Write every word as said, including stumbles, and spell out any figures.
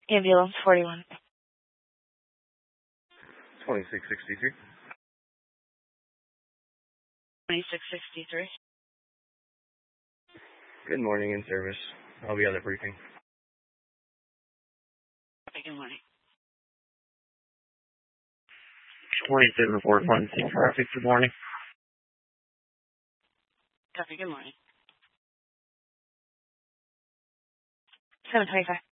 Ambulance forty-one. twenty-six sixty-three. twenty-six sixty-three. Good morning, in service. I'll be at the briefing. Good morning. twenty-seven four one six traffic, good morning. Copy, good morning. seven twenty-five.